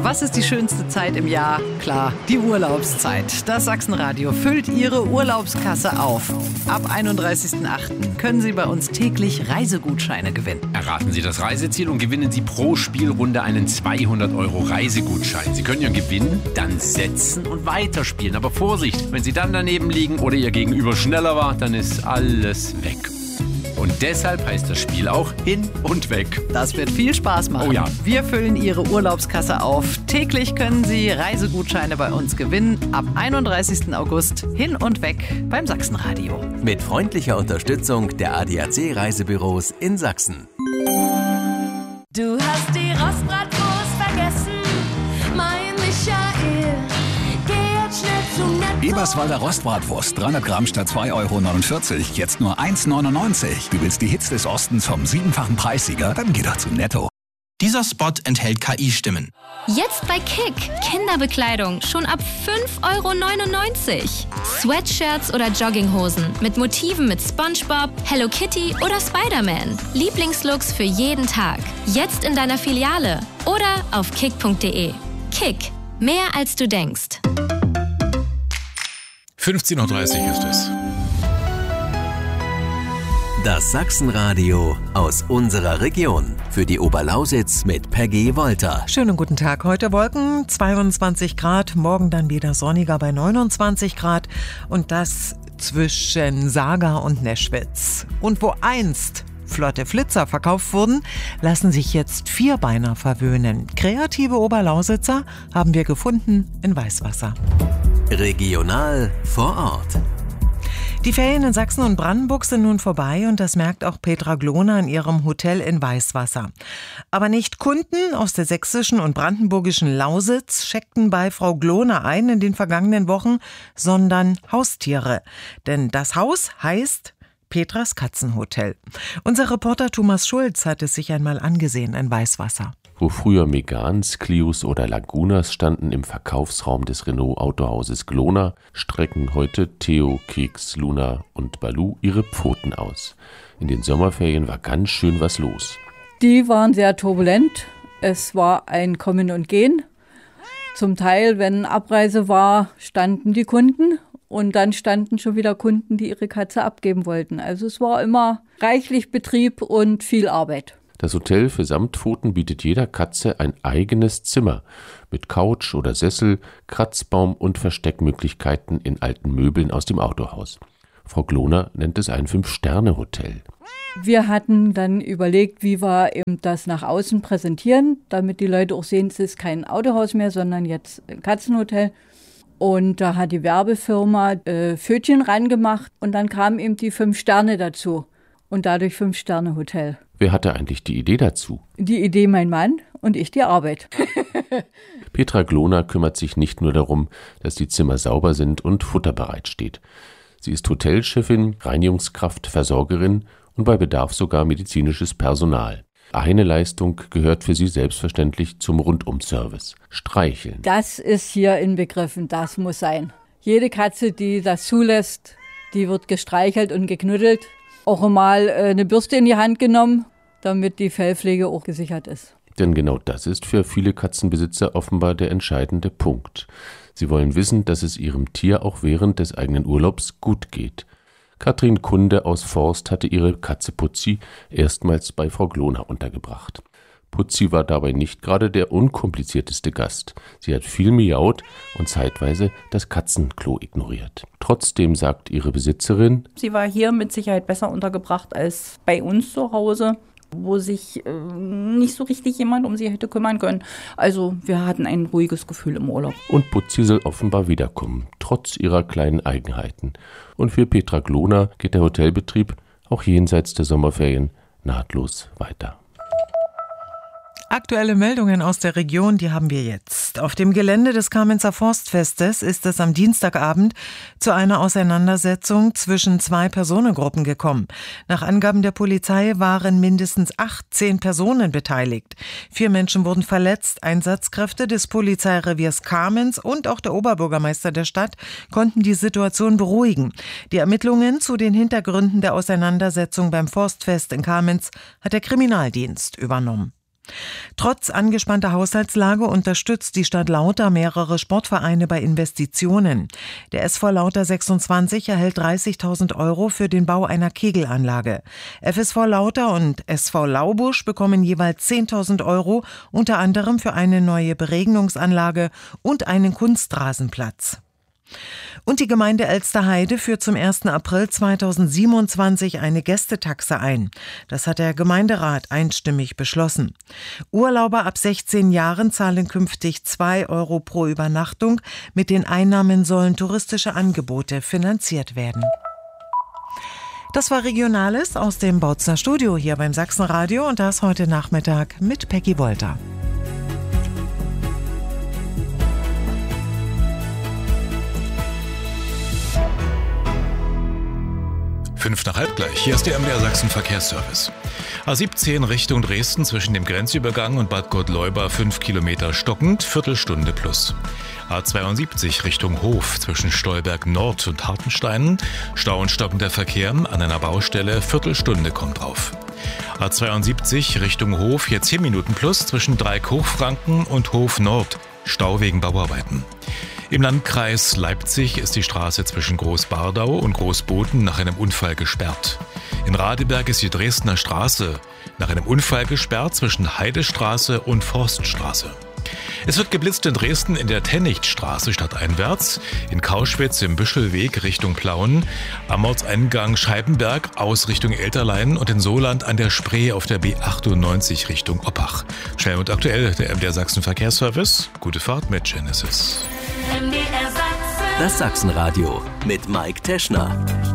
Was ist die schönste Zeit im Jahr? Klar, die Urlaubszeit. Das Sachsenradio füllt Ihre Urlaubskasse auf. Ab 31.08. können Sie bei uns täglich Reisegutscheine gewinnen. Erraten Sie das Reiseziel und gewinnen Sie pro Spielrunde einen 200€ Reisegutschein. Sie können Ihren Gewinn dann setzen und weiterspielen. Aber Vorsicht, wenn Sie dann daneben liegen oder Ihr Gegenüber schneller war, dann ist alles weg. Und deshalb heißt das Spiel auch Hin und Weg. Das wird viel Spaß machen. Oh ja. Wir füllen Ihre Urlaubskasse auf. Täglich können Sie Reisegutscheine bei uns gewinnen. Ab 31. August Hin und Weg beim Sachsenradio. Mit freundlicher Unterstützung der ADAC Reisebüros in Sachsen. Du hast die Rostbratwurst vergessen, mein Michael. Geh jetzt schnell zum Netto. Eberswalder Rostbratwurst, 300 Gramm statt 2,49 €, jetzt nur 1,99 €. Du willst die Hits des Ostens vom 7-fachen Preissieger? Dann geh doch zu Netto. Dieser Spot enthält KI-Stimmen. Jetzt bei Kick. Kinderbekleidung schon ab 5,99 €. Sweatshirts oder Jogginghosen mit Motiven mit SpongeBob, Hello Kitty oder Spider-Man. Lieblingslooks für jeden Tag. Jetzt in deiner Filiale oder auf kick.de. Kick. Mehr als du denkst. 15:30 Uhr ist es. Das Sachsenradio aus unserer Region. Für die Oberlausitz mit Peggy Wolter. Schönen guten Tag. Heute Wolken, 22 Grad. Morgen dann wieder sonniger bei 29 Grad. Und das zwischen Saga und Neschwitz. Und wo einst flotte Flitzer verkauft wurden, lassen sich jetzt Vierbeiner verwöhnen. Kreative Oberlausitzer haben wir gefunden in Weißwasser. Regional vor Ort. Die Ferien in Sachsen und Brandenburg sind nun vorbei und das merkt auch Petra Gloner in ihrem Hotel in Weißwasser. Aber nicht Kunden aus der sächsischen und brandenburgischen Lausitz checkten bei Frau Gloner ein in den vergangenen Wochen, sondern Haustiere. Denn das Haus heißt Petras Katzenhotel. Unser Reporter Thomas Schulz hat es sich einmal angesehen in Weißwasser. Wo früher Megans, Clios oder Lagunas standen im Verkaufsraum des Renault-Autohauses Gloner, strecken heute Theo, Keks, Luna und Balu ihre Pfoten aus. In den Sommerferien war ganz schön was los. Die waren sehr turbulent. Es war ein Kommen und Gehen. Zum Teil, wenn Abreise war, standen die Kunden und dann standen schon wieder Kunden, die ihre Katze abgeben wollten. Also es war immer reichlich Betrieb und viel Arbeit. Das Hotel für Samtpfoten bietet jeder Katze ein eigenes Zimmer mit Couch oder Sessel, Kratzbaum und Versteckmöglichkeiten in alten Möbeln aus dem Autohaus. Frau Gloner nennt es ein 5-Sterne-Hotel. Wir hatten dann überlegt, wie wir eben das nach außen präsentieren, damit die Leute auch sehen, es ist kein Autohaus mehr, sondern jetzt ein Katzenhotel. Und da hat die Werbefirma Pfötchen rangemacht und dann kamen eben die 5 Sterne dazu und dadurch 5-Sterne-Hotel. Wer hatte eigentlich die Idee dazu? Die Idee mein Mann und ich die Arbeit. Petra Gloner kümmert sich nicht nur darum, dass die Zimmer sauber sind und Futter bereitsteht. Sie ist Hotelchefin, Reinigungskraft, Versorgerin und bei Bedarf sogar medizinisches Personal. Eine Leistung gehört für sie selbstverständlich zum Rundumservice: Streicheln. Das ist hier inbegriffen, das muss sein. Jede Katze, die das zulässt, die wird gestreichelt und geknuddelt. Auch mal eine Bürste in die Hand genommen, damit die Fellpflege auch gesichert ist. Denn genau das ist für viele Katzenbesitzer offenbar der entscheidende Punkt. Sie wollen wissen, dass es ihrem Tier auch während des eigenen Urlaubs gut geht. Katrin Kunde aus Forst hatte ihre Katze Putzi erstmals bei Frau Gloner untergebracht. Putzi war dabei nicht gerade der unkomplizierteste Gast. Sie hat viel miaut und zeitweise das Katzenklo ignoriert. Trotzdem sagt ihre Besitzerin: Sie war hier mit Sicherheit besser untergebracht als bei uns zu Hause, wo sich nicht so richtig jemand um sie hätte kümmern können. Also wir hatten ein ruhiges Gefühl im Urlaub. Und Putzi soll offenbar wiederkommen, trotz ihrer kleinen Eigenheiten. Und für Petra Gloner geht der Hotelbetrieb auch jenseits der Sommerferien nahtlos weiter. Aktuelle Meldungen aus der Region, die haben wir jetzt. Auf dem Gelände des Kamenzer Forstfestes ist es am Dienstagabend zu einer Auseinandersetzung zwischen 2 Personengruppen gekommen. Nach Angaben der Polizei waren mindestens 18 Personen beteiligt. 4 Menschen wurden verletzt. Einsatzkräfte des Polizeireviers Kamenz und auch der Oberbürgermeister der Stadt konnten die Situation beruhigen. Die Ermittlungen zu den Hintergründen der Auseinandersetzung beim Forstfest in Kamenz hat der Kriminaldienst übernommen. Trotz angespannter Haushaltslage unterstützt die Stadt Lauter mehrere Sportvereine bei Investitionen. Der SV Lauter 26 erhält 30.000 Euro für den Bau einer Kegelanlage. FSV Lauter und SV Laubusch bekommen jeweils 10.000 Euro, unter anderem für eine neue Beregnungsanlage und einen Kunstrasenplatz. Und die Gemeinde Elsterheide führt zum 1. April 2027 eine Gästetaxe ein. Das hat der Gemeinderat einstimmig beschlossen. Urlauber ab 16 Jahren zahlen künftig 2 Euro pro Übernachtung. Mit den Einnahmen sollen touristische Angebote finanziert werden. Das war Regionales aus dem Bautzner Studio hier beim Sachsenradio und das heute Nachmittag mit Peggy Wolter. 5:05 gleich. Hier ist der MDR Sachsen Verkehrsservice. A17 Richtung Dresden zwischen dem Grenzübergang und Bad Gottleuba 5 Kilometer stockend, Viertelstunde plus. A72 Richtung Hof zwischen Stolberg Nord und Hartenstein, Stau und stockender Verkehr an einer Baustelle, Viertelstunde kommt drauf. A72 Richtung Hof jetzt 10 Minuten plus zwischen Dreieck-Hochfranken und Hof Nord, Stau wegen Bauarbeiten. Im Landkreis Leipzig ist die Straße zwischen Großbardau und Großboden nach einem Unfall gesperrt. In Radeberg ist die Dresdner Straße nach einem Unfall gesperrt zwischen Heidestraße und Forststraße. Es wird geblitzt in Dresden in der Tennichtstraße stadteinwärts, in Kauschwitz im Büschelweg Richtung Plauen, am Ortseingang Scheibenberg aus Richtung Elterlein und in Soland an der Spree auf der B98 Richtung Oppach. Schnell und aktuell der MDR Sachsen Verkehrsservice. Gute Fahrt mit Genesis. Das Sachsenradio mit Mike Teschner.